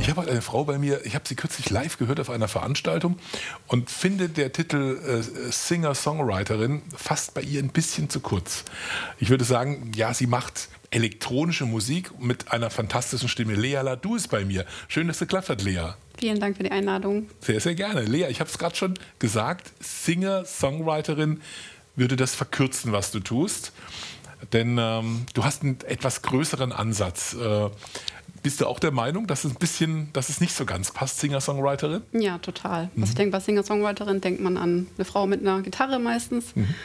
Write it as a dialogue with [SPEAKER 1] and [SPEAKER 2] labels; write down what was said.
[SPEAKER 1] Ich habe eine Frau bei mir, ich habe sie kürzlich live gehört auf einer Veranstaltung und finde, der Titel Singer-Songwriterin fasst bei ihr ein bisschen zu kurz. Ich würde sagen, ja, sie macht elektronische Musik mit einer fantastischen Stimme. Lea Ladou ist bei mir. Schön, dass es geklappt hat, Lea.
[SPEAKER 2] Vielen Dank für die Einladung.
[SPEAKER 1] Sehr, sehr gerne. Lea, ich habe es gerade schon gesagt, Singer-Songwriterin würde das verkürzen, was du tust. Denn du hast einen etwas größeren Ansatz. Bist du auch der Meinung, dass es nicht so ganz passt, Singer-Songwriterin?
[SPEAKER 2] Ja, total. Also ich denke, bei Singer-Songwriterin denkt man an eine Frau mit einer Gitarre meistens.